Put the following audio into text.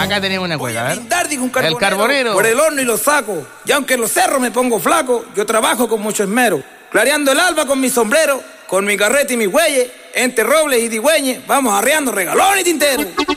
Acá tenemos una cueca, a ver. Brindar, dijo un carbonero, El carbonero. por el horno y lo saco. Y aunque en los cerros me pongo flaco, yo trabajo con mucho esmero. Clareando el alba con mi sombrero, con mi carreta y mi güeyes, entre robles y digüeñes, vamos arreando regalón y tintero.